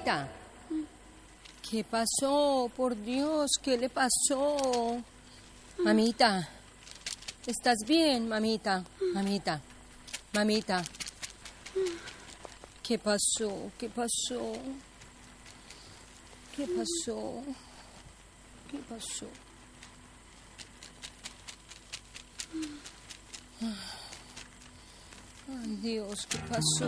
Mamita. ¿Qué pasó? Por Dios, ¿qué le pasó? Mamita. ¿Estás bien, mamita? Mamita. Mamita. ¿Qué pasó? ¿Qué pasó? ¿Qué pasó? ¿Qué pasó? Ay, Dios, ¿qué pasó?